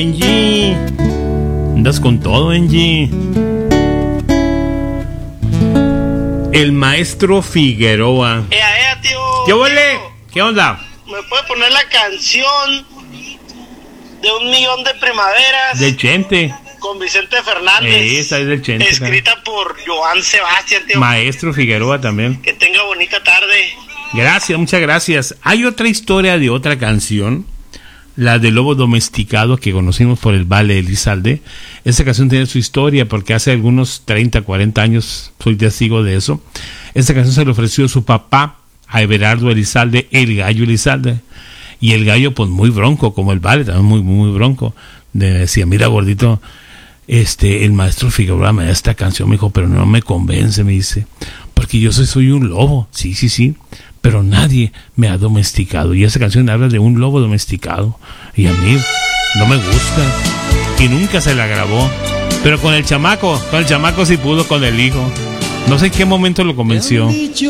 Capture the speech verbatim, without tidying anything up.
Angie, andas con todo, Angie. El maestro Figueroa. Ea, ea, tío. ¿Qué huele? ¿Qué onda? ¿Me puede poner la canción de Un Millón de Primaveras? De Chente. Con Vicente Fernández. Esa es del Chente. Escrita por Joan Sebastián, tío. Maestro Figueroa también. Que tenga bonita tarde. Gracias, muchas gracias. Hay otra historia de otra canción, la de Lobo Domesticado, que conocimos por el Vale Elizalde. Esa canción tiene su historia porque hace algunos treinta, cuarenta años, soy testigo de eso. Esa canción se le ofreció su papá a Everardo Elizalde, el Gallo Elizalde. Y el Gallo, pues muy bronco, como el Vale, también muy, muy bronco. Le decía, mira, gordito, este, el maestro Figueroa me da esta canción, me dijo, pero no me convence, me dice, porque yo soy, soy un lobo. Sí, sí, sí, pero nadie me ha domesticado. Y esa canción habla de un lobo domesticado. Y a mí no me gusta. Y nunca se la grabó. Pero con el chamaco, con el chamaco sí pudo, con el hijo. No sé en qué momento lo convenció.